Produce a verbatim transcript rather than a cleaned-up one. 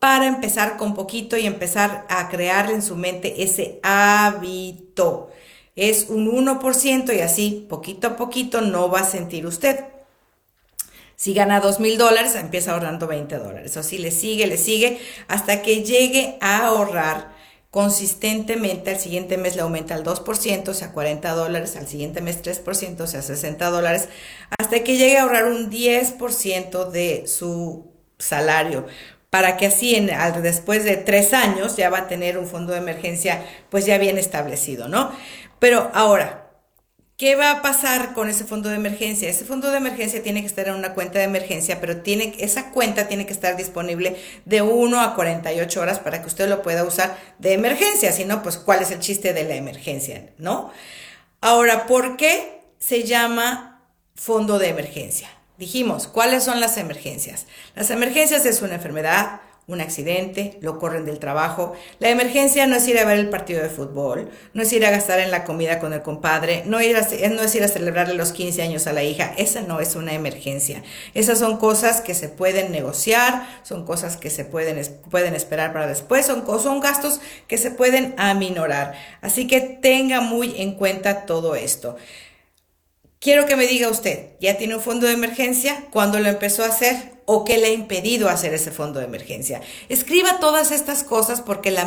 para empezar con poquito y empezar a crear en su mente ese hábito. Es un uno por ciento y así, poquito a poquito, no va a sentir usted. Si gana dos mil dólares, empieza ahorrando veinte dólares. O si le sigue, le sigue, hasta que llegue a ahorrar consistentemente. Al siguiente mes le aumenta al dos por ciento, o sea, cuarenta dólares. Al siguiente mes tres por ciento, o sea, sesenta dólares. Hasta que llegue a ahorrar un diez por ciento de su salario. Para que así, en, al, después de tres años, ya va a tener un fondo de emergencia, pues ya bien establecido, ¿no? Pero ahora, ¿qué va a pasar con ese fondo de emergencia? Ese fondo de emergencia tiene que estar en una cuenta de emergencia, pero tiene, esa cuenta tiene que estar disponible de una a cuarenta y ocho horas para que usted lo pueda usar de emergencia. Si no, pues ¿cuál es el chiste de la emergencia, no? Ahora, ¿por qué se llama fondo de emergencia? Dijimos, ¿cuáles son las emergencias? Las emergencias es una enfermedad, un accidente, lo corren del trabajo. La emergencia no es ir a ver el partido de fútbol, no es ir a gastar en la comida con el compadre, no, ir a, no es ir a celebrarle los quince años a la hija. Esa no es una emergencia. Esas son cosas que se pueden negociar, son cosas que se pueden, pueden esperar para después, son, son gastos que se pueden aminorar. Así que tenga muy en cuenta todo esto. Quiero que me diga usted, ¿ya tiene un fondo de emergencia? ¿Cuándo lo empezó a hacer? ¿O qué le ha impedido hacer ese fondo de emergencia? Escriba todas estas cosas porque la